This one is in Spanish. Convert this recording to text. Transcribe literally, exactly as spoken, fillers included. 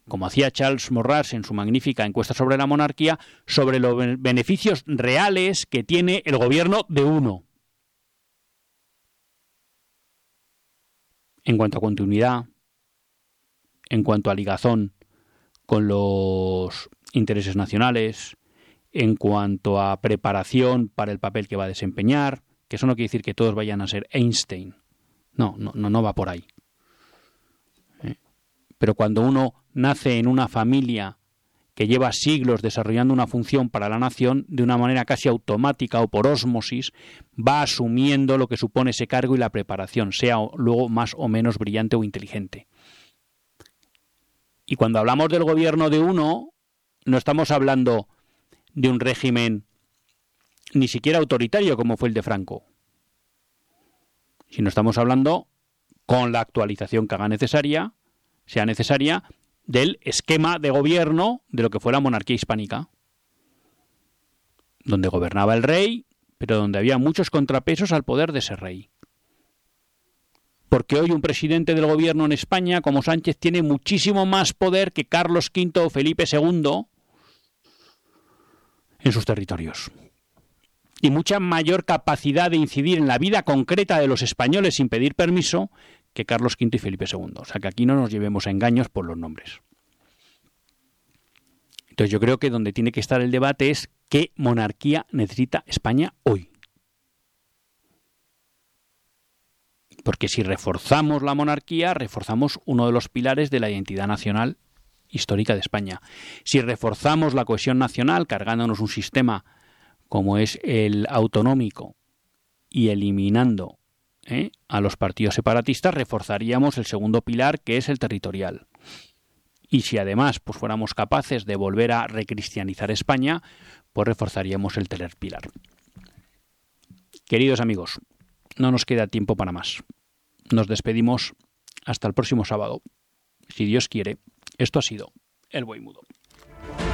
como hacía Charles Morras en su magnífica encuesta sobre la monarquía, sobre los beneficios reales que tiene el gobierno de uno. En cuanto a continuidad, en cuanto a ligazón con los intereses nacionales, en cuanto a preparación para el papel que va a desempeñar, que eso no quiere decir que todos vayan a ser Einstein. No, no, no, no va por ahí. ¿Eh? Pero cuando uno nace en una familia que lleva siglos desarrollando una función para la nación, de una manera casi automática o por ósmosis, va asumiendo lo que supone ese cargo y la preparación, sea luego más o menos brillante o inteligente. Y cuando hablamos del gobierno de uno, no estamos hablando de un régimen ni siquiera autoritario como fue el de Franco, sino estamos hablando, con la actualización que haga necesaria, sea necesaria, del esquema de gobierno de lo que fue la monarquía hispánica, donde gobernaba el rey, pero donde había muchos contrapesos al poder de ese rey. Porque hoy un presidente del gobierno en España, como Sánchez, tiene muchísimo más poder que Carlos quinto o Felipe segundo en sus territorios. Y mucha mayor capacidad de incidir en la vida concreta de los españoles sin pedir permiso que Carlos quinto y Felipe segundo. O sea, que aquí no nos llevemos a engaños por los nombres. Entonces yo creo que donde tiene que estar el debate es qué monarquía necesita España hoy. Porque si reforzamos la monarquía, reforzamos uno de los pilares de la identidad nacional histórica de España. Si reforzamos la cohesión nacional, cargándonos un sistema como es el autonómico y eliminando ¿eh? a los partidos separatistas, reforzaríamos el segundo pilar, que es el territorial. Y si además pues fuéramos capaces de volver a recristianizar España, pues reforzaríamos el tercer pilar. Queridos amigos, no nos queda tiempo para más. Nos despedimos hasta el próximo sábado. Si Dios quiere, esto ha sido El Buey Mudo.